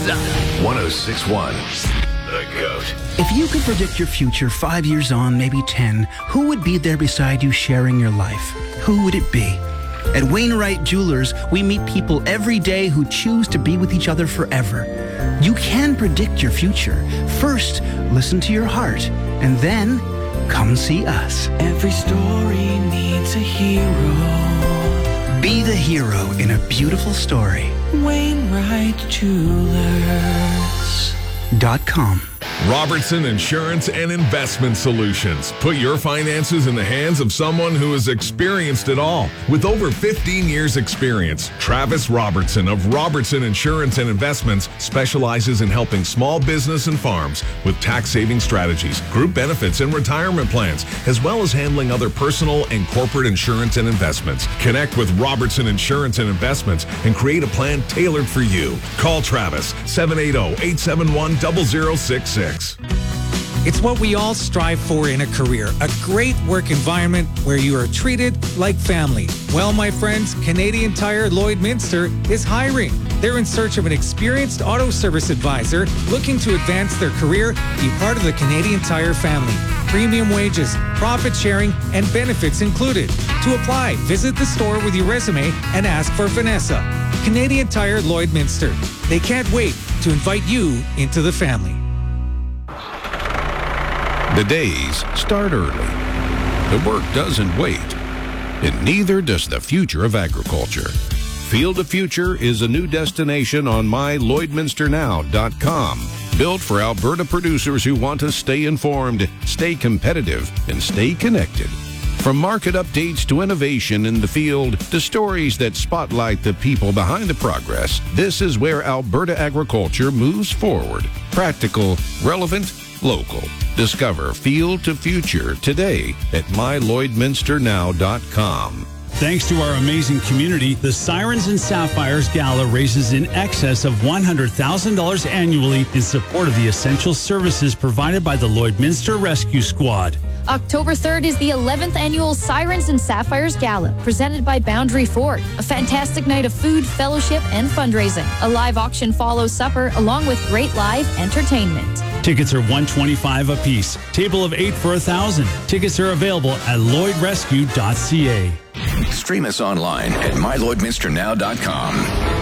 1061. The GOAT. If you could predict your future 5 years on, maybe 10, who would be there beside you sharing your life? Who would it be? At Wainwright Jewelers, we meet people every day who choose to be with each other forever. You can predict your future. First, listen to your heart, and then come see us. Every story needs a hero. Be the hero in a beautiful story. Wainwright Jewelers.com. Robertson Insurance and Investment Solutions. Put your finances in the hands of someone who has experienced it all. With over 15 years experience, Travis Robertson of Robertson Insurance and Investments specializes in helping small business and farms with tax-saving strategies, group benefits, and retirement plans, as well as handling other personal and corporate insurance and investments. Connect with Robertson Insurance and Investments and create a plan tailored for you. Call Travis, 780-871-0066. It's what we all strive for in a career, a great work environment where you are treated like family. Well, my friends, Canadian Tire Lloydminster is hiring. They're in search of an experienced auto service advisor looking to advance their career, be part of the Canadian Tire family. Premium wages, profit sharing, and benefits included. To apply, visit the store with your resume and ask for Vanessa. Canadian Tire Lloydminster. They can't wait to invite you into the family. The days start early. The work doesn't wait. And neither does the future of agriculture. Field of Future is a new destination on mylloydminsternow.com. Built for Alberta producers who want to stay informed, stay competitive, and stay connected. From market updates to innovation in the field to stories that spotlight the people behind the progress, this is where Alberta agriculture moves forward. Practical, relevant, local. Discover Field to Future today at mylloydminsternow.com. Thanks to our amazing community, the Sirens and Sapphires Gala raises in excess of $100,000 annually in support of the essential services provided by the Lloydminster Rescue Squad. October 3rd is the 11th annual Sirens and Sapphires Gala, presented by Boundary Ford. A fantastic night of food, fellowship, and fundraising. A live auction follows supper, along with great live entertainment. Tickets are $125 apiece. Table of 8 for $1,000. Tickets are available at lloydrescue.ca. Stream us online at mylloydminsternow.com.